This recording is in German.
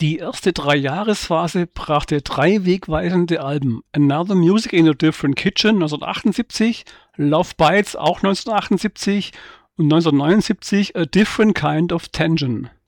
Die erste Dreijahresphase brachte 3 wegweisende Alben: Another Music in a Different Kitchen (1978), Love Bites (auch 1978) und 1979 A Different Kind of Tension.